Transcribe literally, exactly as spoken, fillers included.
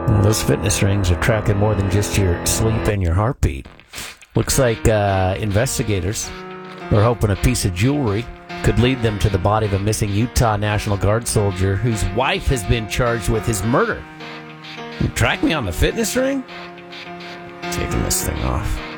Well, those fitness rings are tracking more than just your sleep and your heartbeat. Looks like uh, investigators are hoping a piece of jewelry could lead them to the body of a missing Utah National Guard soldier whose wife has been charged with his murder. You track me on the fitness ring? Taking this thing off.